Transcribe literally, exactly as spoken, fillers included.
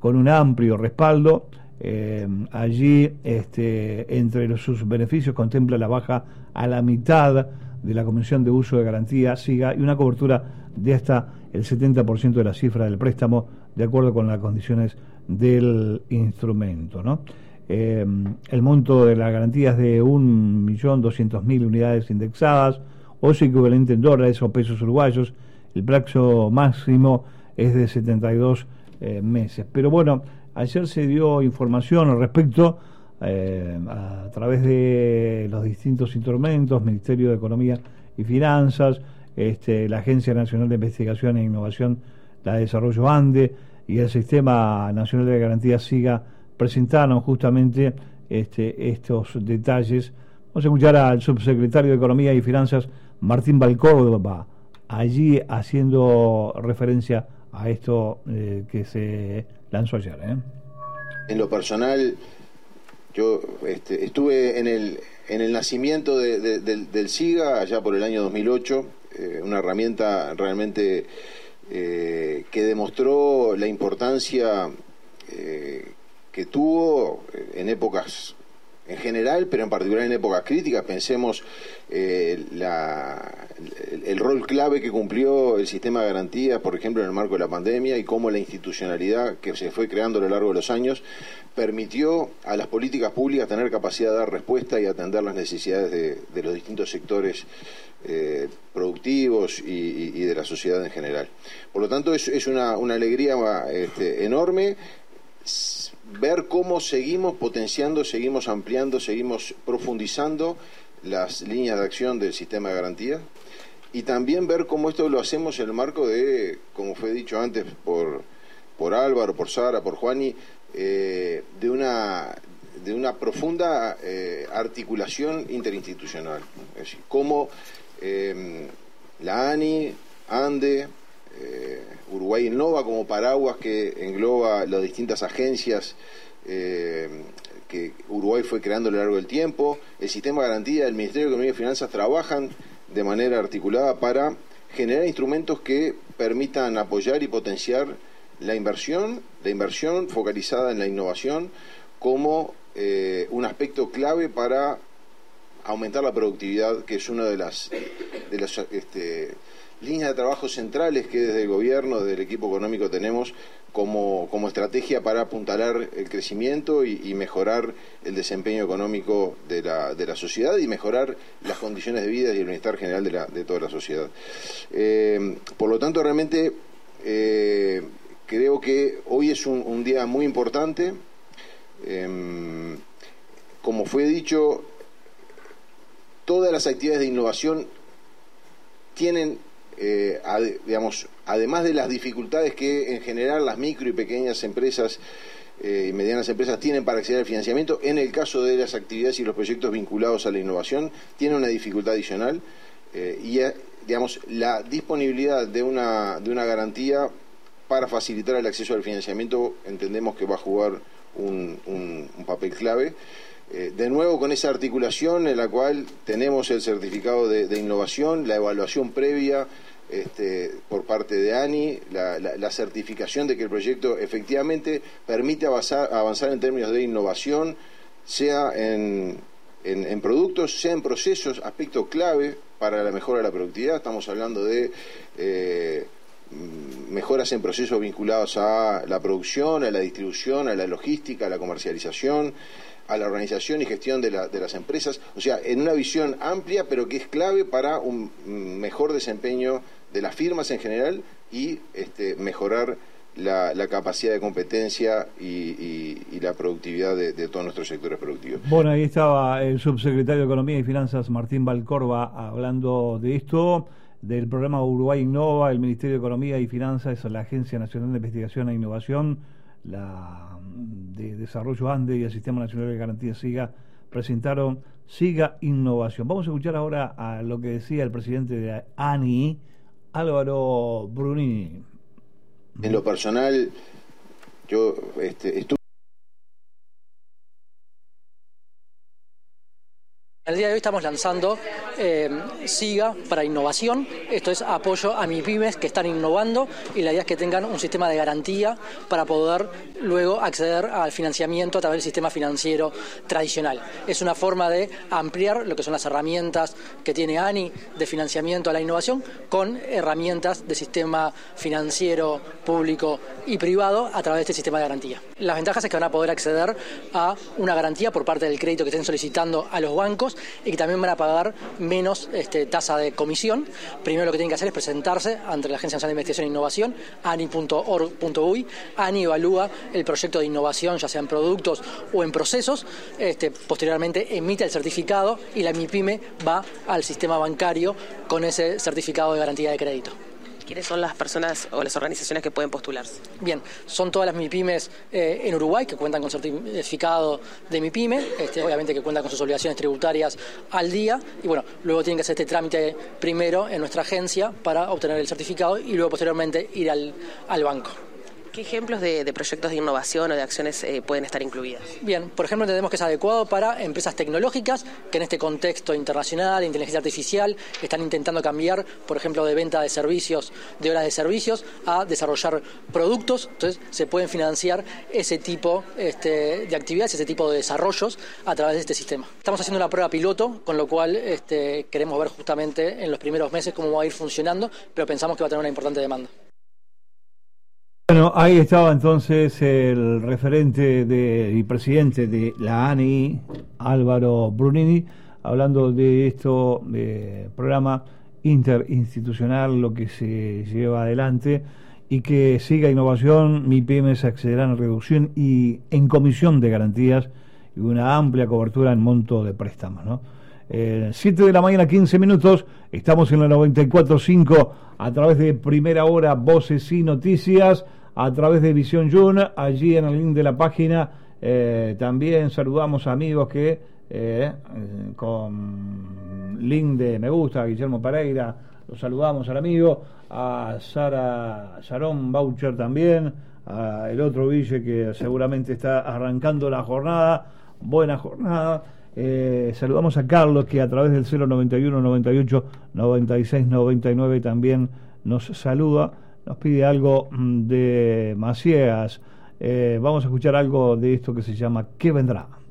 con un amplio respaldo. Eh, allí, este, entre los, sus beneficios, contempla la baja a la mitad de la Comisión de Uso de Garantía SIGA y una cobertura de hasta el setenta por ciento de la cifra del préstamo, de acuerdo con las condiciones del instrumento, ¿no? Eh, el monto de la garantía es de un millón doscientos mil unidades indexadas, o su equivalente en dólares o pesos uruguayos. El plazo máximo es de setenta y dos eh, meses. Pero bueno, ayer se dio información al respecto eh, a través de los distintos instrumentos, Ministerio de Economía y Finanzas, este, la Agencia Nacional de Investigación e Innovación, la de Desarrollo ANDE, y el Sistema Nacional de Garantía SIGA presentaron justamente este, estos detalles. Vamos a escuchar al subsecretario de Economía y Finanzas, Martín Valcórdoba, allí haciendo referencia a esto eh, que se lanzó ayer. ¿eh? En lo personal, yo este, estuve en el, en el nacimiento de, de, del, del SIGA allá por el año dos mil ocho, eh, una herramienta realmente eh, que demostró la importancia eh, que tuvo en épocas en general, pero en particular en épocas críticas. Pensemos eh, la, el, el rol clave que cumplió el sistema de garantías, por ejemplo, en el marco de la pandemia, y cómo la institucionalidad que se fue creando a lo largo de los años permitió a las políticas públicas tener capacidad de dar respuesta y atender las necesidades de, de los distintos sectores eh, productivos y, y, y de la sociedad en general. Por lo tanto, es, es una, una alegría este, enorme ver cómo seguimos potenciando, seguimos ampliando, seguimos profundizando las líneas de acción del sistema de garantía, y también ver cómo esto lo hacemos en el marco de, como fue dicho antes por, por Álvaro, por Sara, por Juani, eh, de una de una profunda eh, articulación interinstitucional. Es decir, cómo eh, la ANI, ANDE, Eh, Uruguay Innova como paraguas que engloba las distintas agencias eh, que Uruguay fue creando a lo largo del tiempo, el sistema de garantía, el Ministerio de Economía y Finanzas trabajan de manera articulada para generar instrumentos que permitan apoyar y potenciar la inversión, la inversión focalizada en la innovación como eh, un aspecto clave para aumentar la productividad, que es una de las de las este, líneas de trabajo centrales que desde el gobierno, desde el equipo económico tenemos como, como estrategia para apuntalar el crecimiento y, y mejorar el desempeño económico de la, de la sociedad y mejorar las condiciones de vida y el bienestar general de, la, de toda la sociedad. Eh, por lo tanto, realmente eh, creo que hoy es un, un día muy importante. Eh, como fue dicho, todas las actividades de innovación tienen Eh, ad, digamos, además de las dificultades que en general las micro y pequeñas empresas eh, y medianas empresas tienen para acceder al financiamiento, en el caso de las actividades y los proyectos vinculados a la innovación, tiene una dificultad adicional eh, y eh, digamos, la disponibilidad de una, de una garantía para facilitar el acceso al financiamiento entendemos que va a jugar un, un, un papel clave. Eh, de nuevo con esa articulación en la cual tenemos el certificado de, de innovación, la evaluación previa este, por parte de ANI, la, la, la certificación de que el proyecto efectivamente permite avanzar, avanzar en términos de innovación, sea en, en, en productos, sea en procesos, aspecto clave para la mejora de la productividad. Estamos hablando de eh, mejoras en procesos vinculados a la producción, a la distribución, a la logística, a la comercialización, a la organización y gestión de, la, de las empresas, o sea, en una visión amplia, pero que es clave para un mejor desempeño de las firmas en general y este, mejorar la, la capacidad de competencia y, y, y la productividad de, de todos nuestros sectores productivos. Bueno, ahí estaba el subsecretario de Economía y Finanzas, Martín Valcórdoba, hablando de esto, del programa Uruguay Innova, el Ministerio de Economía y Finanzas, la Agencia Nacional de Investigación e Innovación, la de Desarrollo ANDE y el Sistema Nacional de Garantía SIGA presentaron SIGA Innovación. Vamos a escuchar ahora a lo que decía el presidente de ANI, Álvaro Brunini. En lo personal, yo este, estuve el día de hoy estamos lanzando eh, SIGA para innovación. Esto es apoyo a MIPYMES que están innovando, y la idea es que tengan un sistema de garantía para poder luego acceder al financiamiento a través del sistema financiero tradicional. Es una forma de ampliar lo que son las herramientas que tiene ANI de financiamiento a la innovación con herramientas de sistema financiero público y privado a través de este sistema de garantía. Las ventajas es que van a poder acceder a una garantía por parte del crédito que estén solicitando a los bancos, y que también van a pagar menos este, tasa de comisión. Primero lo que tienen que hacer es presentarse ante la Agencia Nacional de Investigación e Innovación, ani punto org punto uy. ANI evalúa el proyecto de innovación, ya sea en productos o en procesos. Este, posteriormente emite el certificado y la MIPYME va al sistema bancario con ese certificado de garantía de crédito. ¿Quiénes son las personas o las organizaciones que pueden postularse? Bien, son todas las MIPYMES eh, en Uruguay que cuentan con certificado de MIPYME, este, obviamente que cuentan con sus obligaciones tributarias al día, y bueno, luego tienen que hacer este trámite primero en nuestra agencia para obtener el certificado y luego posteriormente ir al, al banco. ¿Qué ejemplos de, de proyectos de innovación o de acciones eh, pueden estar incluidas? Bien, por ejemplo, entendemos que es adecuado para empresas tecnológicas que en este contexto internacional de inteligencia artificial están intentando cambiar, por ejemplo, de venta de servicios, de horas de servicios, a desarrollar productos. Entonces, se pueden financiar ese tipo este, de actividades, ese tipo de desarrollos a través de este sistema. Estamos haciendo una prueba piloto, con lo cual este, queremos ver justamente en los primeros meses cómo va a ir funcionando, pero pensamos que va a tener una importante demanda. Bueno, ahí estaba entonces el referente de, y presidente de la ANI, Álvaro Brunini, hablando de esto, de programa interinstitucional, lo que se lleva adelante, y que siga innovación. MIPYMES accederán a reducción y en comisión de garantías y una amplia cobertura en monto de préstamos, ¿no? Eh, siete de la mañana, quince minutos, estamos en la noventa y cuatro punto cinco a través de Primera Hora, Voces y Noticias, a través de Visión Jun, allí en el link de la página. Eh, también saludamos a amigos que eh, con link de me gusta, a Guillermo Pereira, los saludamos al amigo, a Sara Sharon Boucher también, a el otro Ville que seguramente está arrancando la jornada, buena jornada. Eh, saludamos a Carlos, que a través del cero noventa y uno, noventa y ocho, noventa y seis, noventa y nueve también nos saluda, nos pide algo de Macías. Eh, vamos a escuchar algo de esto que se llama ¿Qué vendrá?